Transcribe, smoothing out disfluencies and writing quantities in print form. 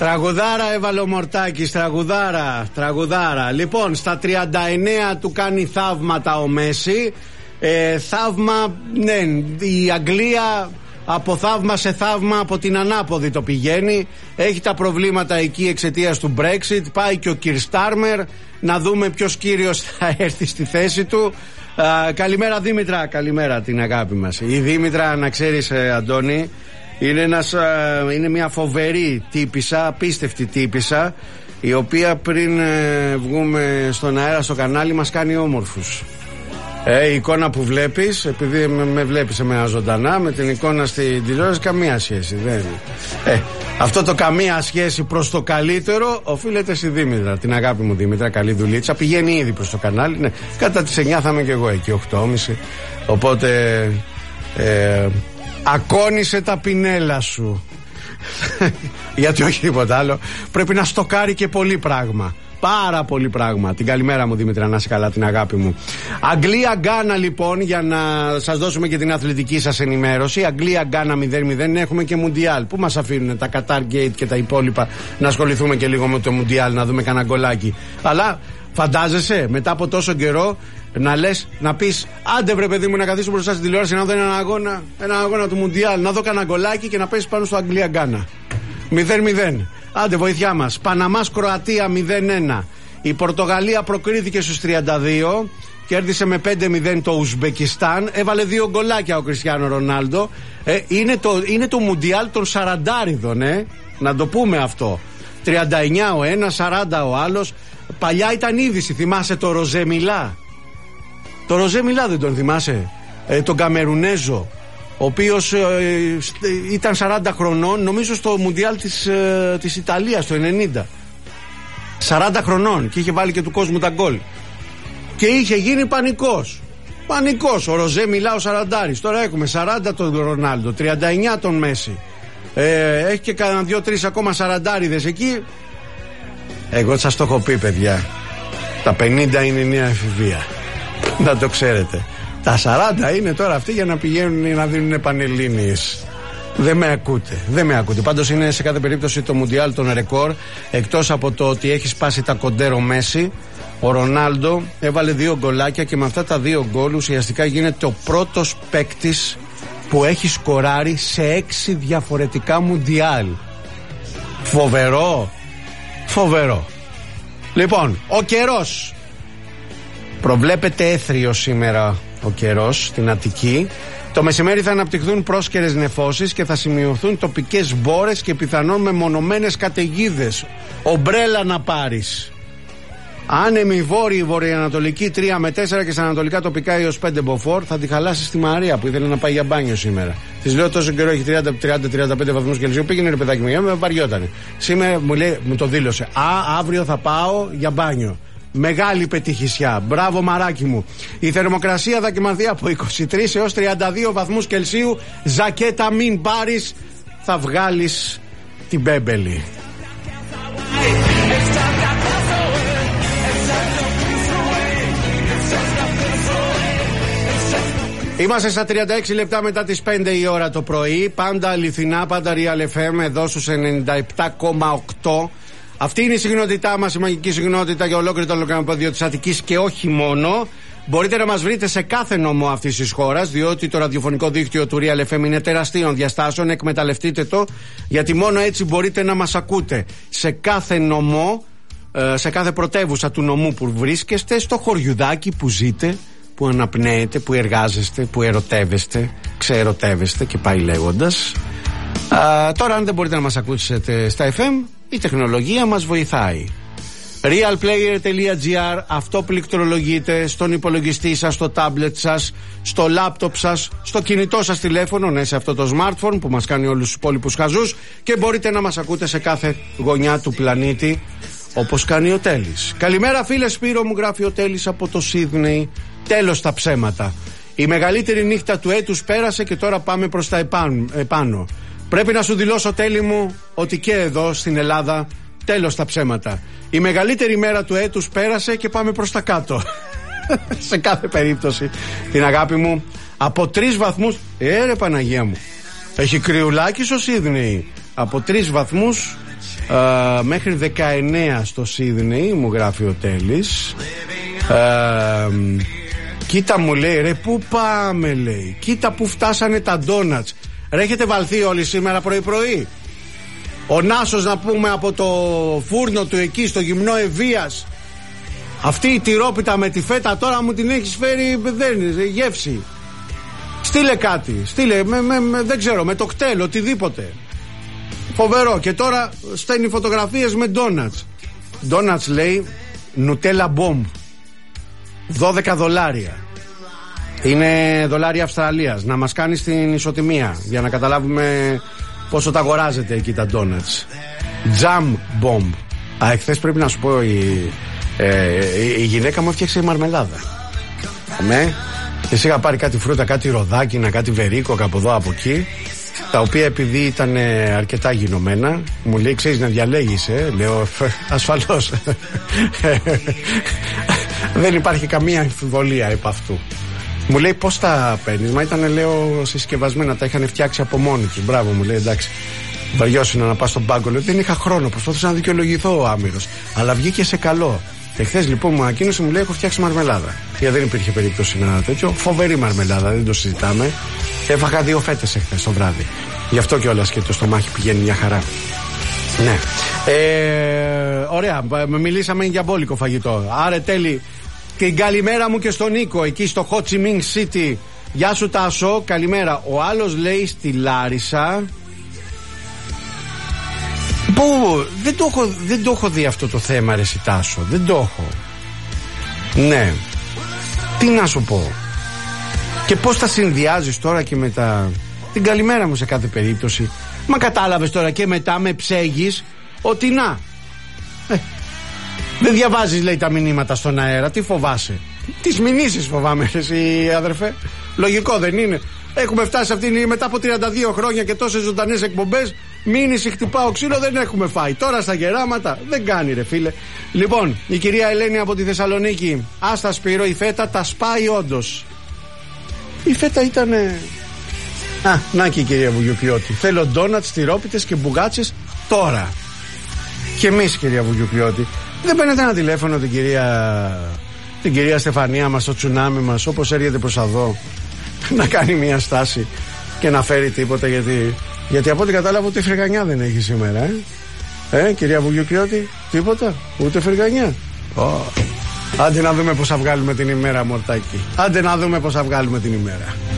Τραγουδάρα έβαλε ο Μορτάκης, τραγουδάρα. Λοιπόν, στα 39 του κάνει θαύματα ο Μέση. Θαύμα, ναι, η Αγγλία από θαύμα σε θαύμα, από την ανάποδη το πηγαίνει. Έχει τα προβλήματα εκεί εξαιτίας του Brexit. Πάει και ο Κιρ Στάρμερ, να δούμε ποιος κύριος θα έρθει στη θέση του. Καλημέρα Δήμητρα, καλημέρα την αγάπη μας. Η Δήμητρα, να ξέρεις Αντώνη, είναι μια φοβερή τύπισσα, απίστευτη τύπισσα, η οποία πριν βγούμε στον αέρα στο κανάλι μας κάνει όμορφους. Η εικόνα που βλέπεις, επειδή με βλέπεις εμένα ζωντανά, με την εικόνα στην τηλεόραση καμία σχέση δεν. Αυτό το καμία σχέση προς το καλύτερο οφείλεται στη Δήμητρα, την αγάπη μου Δήμητρα, καλή δουλίτσα. Πηγαίνει ήδη προς το κανάλι, ναι. Κατά τις 9 θα είμαι και εγώ εκεί, 8.30. Οπότε ακόνισε τα πινέλα σου. Γιατί όχι τίποτα άλλο. Πρέπει να στοκάρει και πολύ πράγμα. Πάρα πολύ πράγμα. Την καλημέρα μου Δήμητρα, να είσαι καλά, την αγάπη μου. Αγγλία-Γκάνα λοιπόν, για να σας δώσουμε και την αθλητική σας ενημέρωση. Αγγλία-Γκάνα 0-0, έχουμε και Μουντιάλ. Πού μας αφήνουν τα Qatar Gate και τα υπόλοιπα να ασχοληθούμε και λίγο με το Μουντιάλ, να δούμε κανένα γκολάκι. Αλλά φαντάζεσαι μετά από τόσο καιρό να λες, να πεις άντε βρε παιδί μου να καθίσω μπροστά στην τηλεόραση να δω έναν αγώνα του Μουντιάλ, να δω κανένα γκολάκι και να πέσει πάνω στο Αγγλία-Γκάνα. 0-0. Άντε βοήθειά μας. Παναμάς Κροατία 0-1. Η Πορτογαλία προκρίθηκε στους 32. Κέρδισε με 5-0 το Ουσμπεκιστάν. Έβαλε 2 γκολάκια ο Κριστιάνο Ρονάλντο. Είναι το Μουντιάλ των Σαραντάριδων, να το πούμε αυτό. 39 ο ένας, 40 ο άλλος. Παλιά ήταν είδηση, θυμάσαι το Ροζέ Μιλά? Το Ροζέ Μιλά δεν τον θυμάσαι? Τον Καμερουνέζο, ο οποίος ήταν 40 χρονών, νομίζω στο Μουντιάλ της Ιταλίας το 90. 40 χρονών και είχε βάλει και του κόσμου τα γκολ. Και είχε γίνει πανικός. Ο Ροζέ Μιλά ο Σαραντάρης. Τώρα έχουμε 40 τον Ρονάλντο, 39 τον Μέση. Έχει και κανένα 2-3 ακόμα σαραντάριδες εκεί. Εγώ σας το έχω πει παιδιά, τα 50 είναι η νέα εφηβεία. Να το ξέρετε. Τα 40 είναι τώρα αυτοί για να πηγαίνουν να δίνουν πανελλήνιες. Δεν με ακούτε. Πάντως είναι σε κάθε περίπτωση το Μουντιάλ των ρεκόρ. Εκτός από το ότι έχει σπάσει τα κοντέρο Μέση, ο Ρονάλντο έβαλε 2 γκολάκια και με αυτά τα 2 γκολ ουσιαστικά γίνεται ο πρώτος παίκτης που έχει σκοράρει σε 6 διαφορετικά Μουντιάλ. Φοβερό. Λοιπόν, ο καιρός. Προβλέπεται έθριο σήμερα ο καιρός στην Αττική. Το μεσημέρι θα αναπτυχθούν πρόσκαιρες νεφώσεις και θα σημειωθούν τοπικές μπόρες και πιθανόν μεμονωμένες καταιγίδες. Ομπρέλα να πάρεις. Άνεμη βορειοανατολική 3 με 4 και στα ανατολικά τοπικά έως 5 μποφόρ. Θα τη χαλάσει στη Μαρία που ήθελε να πάει για μπάνιο σήμερα. Της λέω τόσο καιρό έχει 30-35 βαθμούς Κελσίου. Πήγαινε ρε παιδάκι μου, με βαριότανε. Σήμερα μου το δήλωσε. Αύριο θα πάω για μπάνιο. Μεγάλη πετυχησιά. Μπράβο μαράκι μου. Η θερμοκρασία θα κοιμανθεί από 23 έως 32 βαθμούς Κελσίου. Ζακέτα μην πάρεις, θα βγάλεις την μπέμπελη. Είμαστε στα 36 λεπτά μετά τις 5 η ώρα το πρωί. Πάντα αληθινά, πάντα Real FM εδώ στους 97,8. Αυτή είναι η συχνότητά μας, η μαγική συχνότητα για ολόκληρο το λοκαμπόδιο της Αττικής και όχι μόνο. Μπορείτε να μας βρείτε σε κάθε νομό αυτής της χώρας, διότι το ραδιοφωνικό δίκτυο του Real FM είναι τεραστίων διαστάσεων. Εκμεταλλευτείτε το, γιατί μόνο έτσι μπορείτε να μας ακούτε σε κάθε νομό, σε κάθε πρωτεύουσα του νομού που βρίσκεστε, στο χωριουδάκι που ζείτε, που αναπνέετε, που εργάζεστε, που ερωτεύεστε, ξεερωτεύεστε και πάει λέγοντας. Τώρα αν δεν μπορείτε να μας ακούσετε στα FM, η τεχνολογία μας βοηθάει. realplayer.gr, αυτό πληκτρολογείτε στον υπολογιστή σας, στο τάμπλετ σας, στο λάπτοπ σας, στο κινητό σας τηλέφωνο, ναι, σε αυτό το smartphone που μας κάνει όλους τους υπόλοιπους χαζούς, και μπορείτε να μας ακούτε σε κάθε γωνιά του πλανήτη, όπως κάνει ο Τέλης. Καλημέρα φίλε Σπύρο, μου γράφει ο Τέλης από το Σίδνεϊ. Τέλος τα ψέματα. Η μεγαλύτερη νύχτα του έτους πέρασε και τώρα πάμε προς τα επάνω. Πρέπει να σου δηλώσω, Τέλη μου, ότι και εδώ στην Ελλάδα τέλος τα ψέματα. Η μεγαλύτερη μέρα του έτους πέρασε και πάμε προς τα κάτω. Σε κάθε περίπτωση, την αγάπη μου, από 3 βαθμούς. Ρε Παναγία μου, έχει κρυουλάκι στο Σίδνεϊ. Από 3 βαθμούς Μέχρι 19 στο Σίδνεϊ, μου γράφει ο Τέλης. Κοίτα, μου λέει, ρε, πού πάμε, λέει. Κοίτα που φτάσανε τα ντόνατς. Ρε, έχετε βαλθεί όλοι σήμερα πρωί-πρωί. Ο Νάσος, να πούμε, από το φούρνο του εκεί στο γυμνό Ευβίας. Αυτή η τυρόπιτα με τη φέτα τώρα μου την έχεις φέρει, δεν είναι γεύση. Στείλε κάτι, στείλε, δεν ξέρω, με το κτέλ, οτιδήποτε. Φοβερό. Και τώρα στέλνει φωτογραφίες με ντόνατς. Ντόνατς, λέει, Nutella Bomb, $12. Είναι δολάρια Αυστραλίας. Να μας κάνει την ισοτιμία για να καταλάβουμε πόσο τα αγοράζετε εκεί τα ντόνατς. Jam Bomb. Εχθές πρέπει να σου πω, η γυναίκα μου έφτιαξε μαρμελάδα. Ναι. Και είχα πάρει κάτι φρούτα, κάτι ροδάκινα, κάτι βερίκο από εδώ από εκεί, τα οποία επειδή ήταν αρκετά γινωμένα, μου λέει, ξέρεις να διαλέγεις, λέω, ασφαλώς. Δεν υπάρχει καμία αμφιβολία επ' αυτού. Μου λέει, πώς τα παίρνεις? Μα ήταν, λέω, συσκευασμένα, τα είχαν φτιάξει από μόνοι τους. Μπράβο, μου λέει, εντάξει. Βαριώσουν να πας στον πάγκο. Λέω, δεν είχα χρόνο, προσπαθούσα να δικαιολογηθώ ο άμυρος. Αλλά βγήκε σε καλό. Εχθές λοιπόν μου ανακοίνωσε, μου λέει, έχω φτιάξει μαρμελάδα. Γιατί δεν υπήρχε περίπτωση να τέτοιο. Φοβερή μαρμελάδα, δεν το συζητάμε. Έφαγα 2 φέτες εχθές το βράδυ. Γι' αυτό κιόλας και το στομάχι πηγαίνει μια χαρά. Ναι. Ωραία, μιλήσαμε για μπόλικο φαγητό. Άρα, Τέλη, την καλημέρα μου και στον Νίκο εκεί στο Ho Chi Minh City. Γεια σου, Τάσο, καλημέρα. Ο άλλος λέει στη Λάρισα. Πού, δεν το έχω δει αυτό το θέμα, ρε Τάσο. Δεν το έχω. Ναι. Τι να σου πω. Και πώς τα συνδυάζεις τώρα και μετά. Την καλημέρα μου σε κάθε περίπτωση. Μα κατάλαβες τώρα και μετά με ψέγεις ότι να. Δεν διαβάζεις, λέει, τα μηνύματα στον αέρα. Τι φοβάσαι? Τις μηνύσεις φοβάμαι, εσύ, αδερφέ. Λογικό δεν είναι? Έχουμε φτάσει σε αυτήν μετά από 32 χρόνια και τόσες ζωντανές εκπομπές. Μήνυση χτυπάω ξύλο, δεν έχουμε φάει. Τώρα στα γεράματα δεν κάνει, ρε φίλε. Λοιπόν, η κυρία Ελένη από τη Θεσσαλονίκη. Άστα, Σπύρο, η φέτα τα σπάει όντως. Η φέτα ήτανε. Να και η κυρία Βουγιουκλιώτη. Θέλω ντόνατς, τυρόπιτες και μπουγάτσες τώρα. Και εμείς, κυρία Βουγιουκλιώτη, δεν παίρνετε ένα τηλέφωνο την κυρία Στεφανία μας, το τσουνάμι μας, όπως έρχεται προς εδώ, να κάνει μια στάση και να φέρει τίποτα? Γιατί από ό,τι κατάλαβα ούτε φρυγανιά δεν έχει σήμερα, κυρία Βουγιουκλιώτη, τίποτα, ούτε φρυγανιά. Άντε να δούμε πώς θα βγάλουμε την ημέρα, μορτάκι. Άντε να δούμε πώς θα βγάλουμε την ημέρα.